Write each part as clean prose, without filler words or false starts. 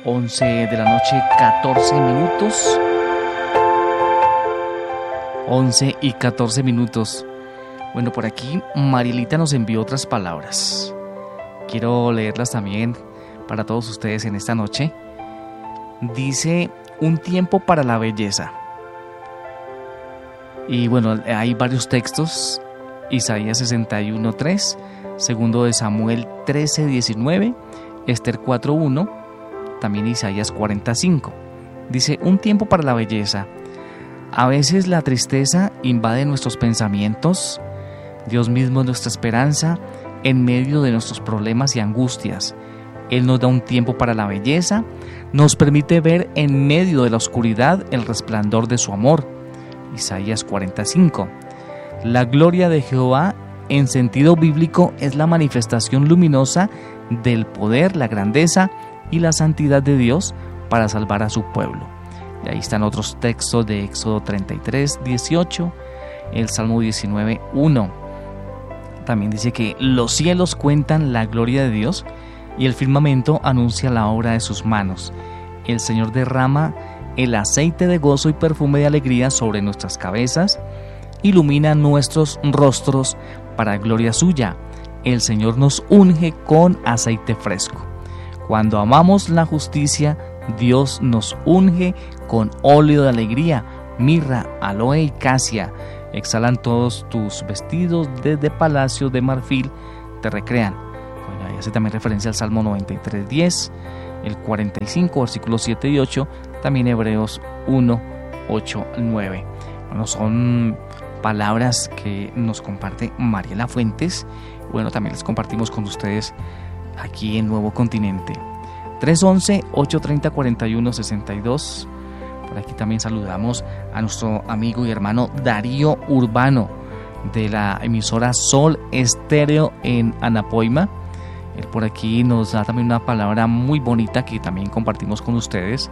11 de la noche, 14 minutos. 11 y 14 minutos. Bueno, por aquí Marielita nos envió otras palabras. Quiero leerlas también para todos ustedes en esta noche. Dice, un tiempo para la belleza. Y bueno, hay varios textos. Isaías 61:3, segundo de Samuel 13:19, Esther 4:1, también Isaías 40:5. Dice, un tiempo para la belleza. A veces la tristeza invade nuestros pensamientos. Dios mismo es nuestra esperanza en medio de nuestros problemas y angustias. Él nos da un tiempo para la belleza, nos permite ver en medio de la oscuridad el resplandor de su amor. Isaías 40:5. La gloria de Jehová, en sentido bíblico, es la manifestación luminosa del poder, la grandeza y la santidad de Dios para salvar a su pueblo. Y ahí están otros textos de Éxodo 33:18, el Salmo 19:1. También dice que los cielos cuentan la gloria de Dios y el firmamento anuncia la obra de sus manos. El Señor derrama el aceite de gozo y perfume de alegría sobre nuestras cabezas, ilumina nuestros rostros para gloria suya. El Señor nos unge con aceite fresco. Cuando amamos la justicia, Dios nos unge con óleo de alegría, mirra, aloe y casia. Exhalan todos tus vestidos desde palacio de marfil, te recrean. Bueno, ahí hace también referencia al Salmo 93:10, el 45, versículos 7 y 8, también Hebreos 1:8-9. Bueno, son palabras que nos comparte Mariela Fuentes. Bueno, también les compartimos con ustedes aquí en Nuevo Continente. 311-830-4162. Por aquí también saludamos a nuestro amigo y hermano Darío Urbano de la emisora Sol Estéreo en Anapoima. Él por aquí nos da también una palabra muy bonita que también compartimos con ustedes.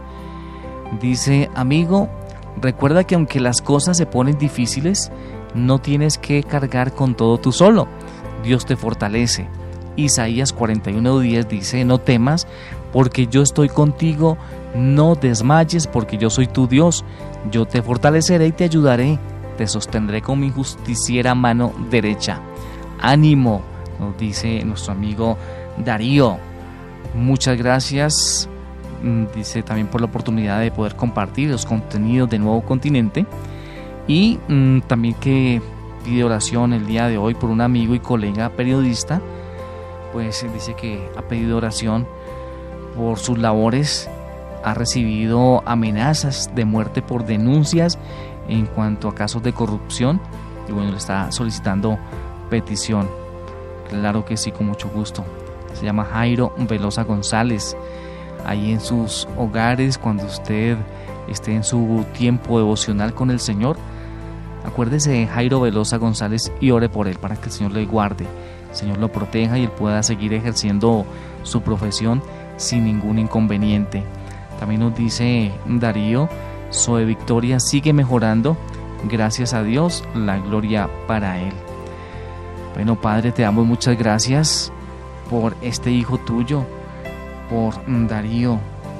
Dice, amigo, recuerda que aunque las cosas se ponen difíciles, no tienes que cargar con todo tú solo. Dios te fortalece. Isaías 41:10 dice, no temas, porque yo estoy contigo, no desmayes, porque yo soy tu Dios. Yo te fortaleceré y te ayudaré, te sostendré con mi justiciera mano derecha. Ánimo, nos dice nuestro amigo Darío. Muchas gracias. Dice también por la oportunidad de poder compartir los contenidos de Nuevo Continente y también que pide oración el día de hoy por un amigo y colega periodista. Pues dice que ha pedido oración por sus labores, ha recibido amenazas de muerte por denuncias en cuanto a casos de corrupción y bueno, le está solicitando petición. Claro que sí, con mucho gusto. Se llama Jairo Velosa González. Ahí en sus hogares, cuando usted esté en su tiempo devocional con el Señor, acuérdese de Jairo Velosa González y ore por él para que el Señor le guarde, el Señor lo proteja y él pueda seguir ejerciendo su profesión sin ningún inconveniente. También nos dice Darío, Zoe Victoria sigue mejorando, gracias a Dios, la gloria para él. Bueno, Padre, te damos muchas gracias por este hijo tuyo, por Darío,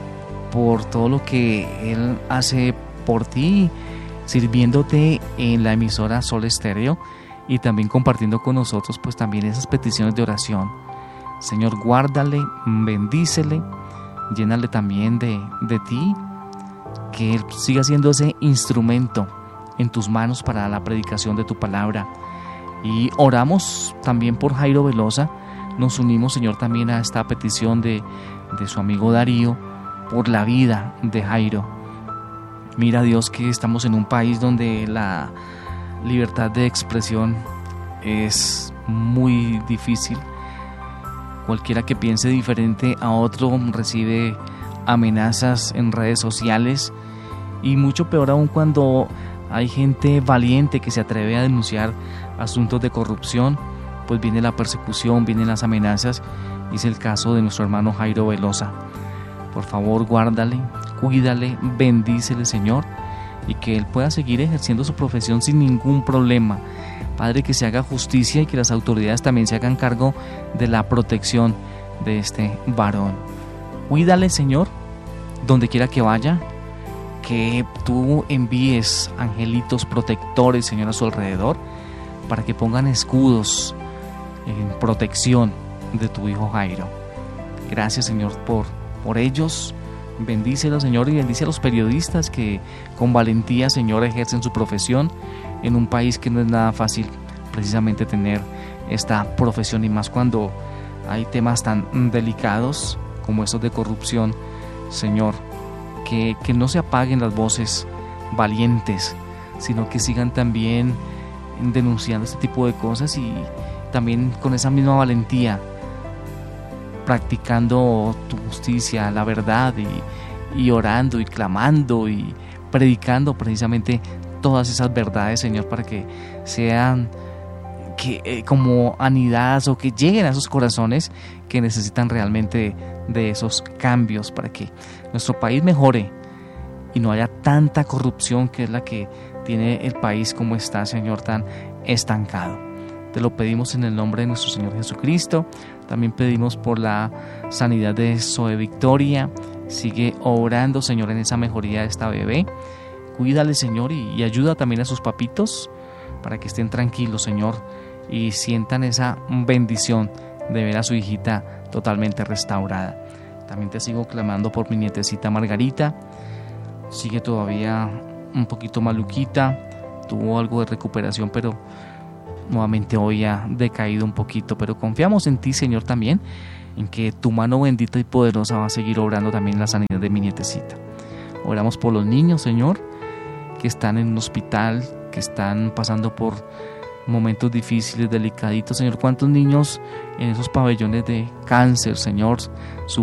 por todo lo que él hace por ti, sirviéndote en la emisora Sol Estéreo y también compartiendo con nosotros pues también esas peticiones de oración. Señor, guárdale, bendícele, llénale también de ti, que él siga siendo ese instrumento en tus manos para la predicación de tu palabra. Y oramos también por Jairo Velosa. Nos unimos, Señor, también a esta petición de su amigo Darío por la vida de Jairo. Mira, Dios, que estamos en un país donde la libertad de expresión es muy difícil. Cualquiera que piense diferente a otro recibe amenazas en redes sociales y mucho peor aún cuando hay gente valiente que se atreve a denunciar asuntos de corrupción, pues viene la persecución, vienen las amenazas, y es el caso de nuestro hermano Jairo Velosa. Por favor, guárdale, cuídale, bendícele, Señor, y que él pueda seguir ejerciendo su profesión sin ningún problema. Padre, que se haga justicia y que las autoridades también se hagan cargo de la protección de este varón. Cuídale, Señor, donde quiera que vaya, que tú envíes angelitos protectores, Señor, a su alrededor, para que pongan escudos en protección de tu hijo Jairo. Gracias, Señor, por ellos. Bendícelos, Señor, y bendice a los periodistas que con valentía, Señor, ejercen su profesión en un país que no es nada fácil precisamente tener esta profesión, y más cuando hay temas tan delicados como estos de corrupción. Señor, que no se apaguen las voces valientes, sino que sigan también denunciando este tipo de cosas, y también con esa misma valentía practicando tu justicia, la verdad, y orando y clamando y predicando precisamente todas esas verdades, Señor, para que sean como anidadas, o que lleguen a esos corazones que necesitan realmente de esos cambios, para que nuestro país mejore y no haya tanta corrupción, que es la que tiene el país como está, Señor, tan estancado. Te lo pedimos en el nombre de nuestro Señor Jesucristo. También pedimos por la sanidad de Zoe Victoria. Sigue obrando, Señor, en esa mejoría de esta bebé. Cuídale, Señor, y ayuda también a sus papitos para que estén tranquilos, Señor, y sientan esa bendición de ver a su hijita totalmente restaurada. También te sigo clamando por mi nietecita Margarita. Sigue todavía un poquito maluquita. Tuvo algo de recuperación, pero nuevamente hoy ha decaído un poquito. Pero confiamos en ti, Señor, también en que tu mano bendita y poderosa va a seguir obrando también la sanidad de mi nietecita. Oramos por los niños, Señor, que están en un hospital, que están pasando por momentos difíciles, delicaditos, Señor. ¿Cuántos niños en esos pabellones de cáncer, Señor,